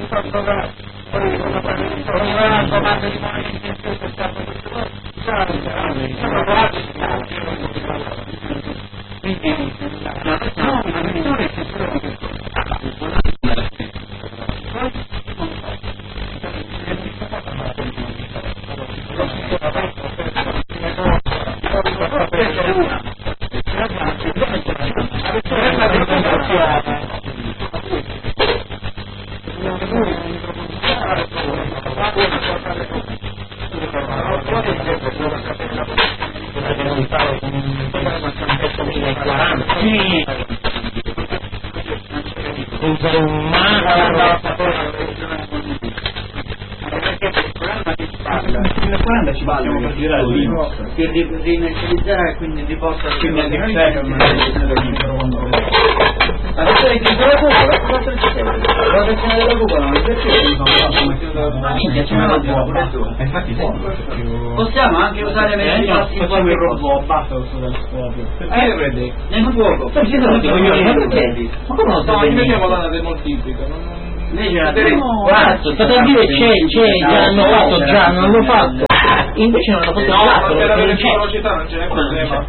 Che rinizializzerà e quindi riporta ma adesso hai chiuso la cupola, la protezione della cupola non è perché infatti possiamo anche usare facciamo il robot, basta nel fuoco ma come non so invece la donna demoltiplica guarda, state a dire già non l'ho fatto invece non l'ho fatto per avere più velocità non ce n'è problema.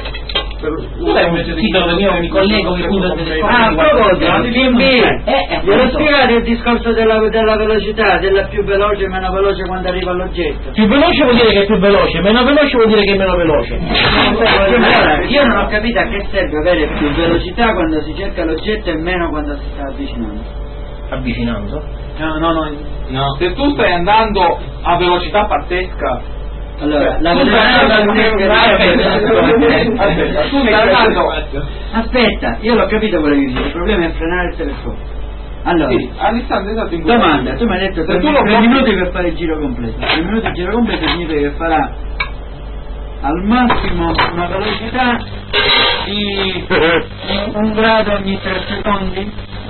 Sì, dove io mi collego che tu a proposito di B&B devo spiegare il discorso della velocità, della più veloce e meno veloce quando arriva all'oggetto. Più veloce vuol dire che è più veloce, meno veloce vuol dire che è meno veloce. Io non ho capito a che serve avere più velocità quando si cerca l'oggetto e meno quando si sta avvicinando. No, se tu stai andando a velocità pazzesca, allora la velocità aspetta, io l'ho capito quello che dici, il problema è frenare il telefono. Allora, sì, all'istante esatto in cui domanda, tu mi hai detto 3 minuti per fare il giro completo. 3 minuti il giro completo significa che farà al massimo una velocità di 1 grado ogni 3 secondi.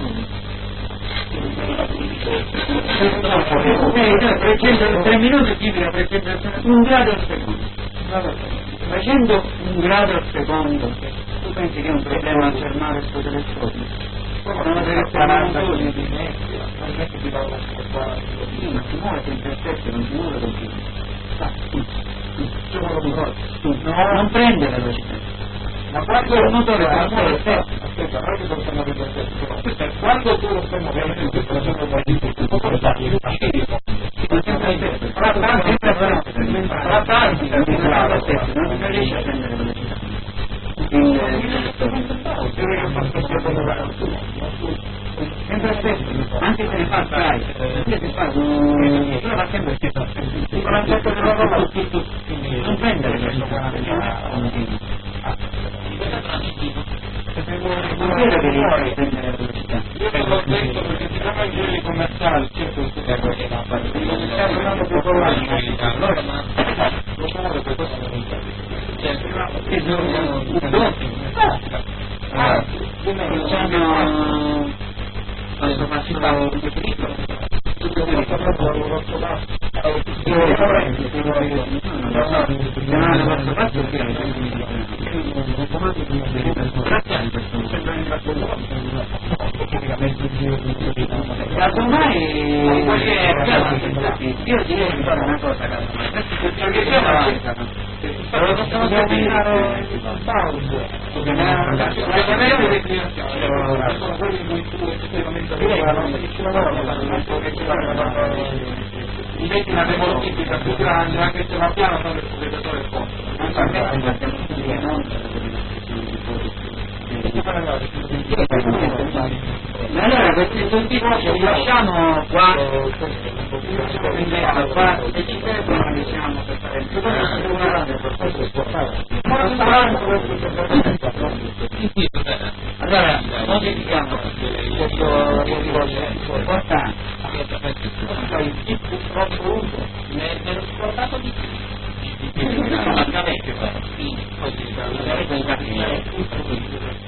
3 minuti significa 1 grado al secondo. Facendo 1 grado al secondo, tu pensi che è un problema fermare questo telescopio? Non avere fermato non si muove sempre a testa, non si muove così. Non prende velocità. Ma quando il motore quando tu lo stai muovendo in questo modo non riesce a prendere velocità. Sempre stesso, anche se ne fa assai, anche se fa sempre non prendere velocità. Non credo che riesca a prendere velocità. Io non l'ho detto perché siccome i giri commerciali certo il allora ma lo muore per questo non alle capacità di pericolo. Casomai io direi di fare una cosa, perché lo possiamo terminare il pause, le declinazioni sono quelli in cui tu effettivamente invece una demoltiplica più grande, anche se va piano fa il propriettatore il posto. Ma allora questi tutti ce li lasciamo qua, se ci servono diciamo per fare il allora modifichiamo questo portante troppo uso nello sportato di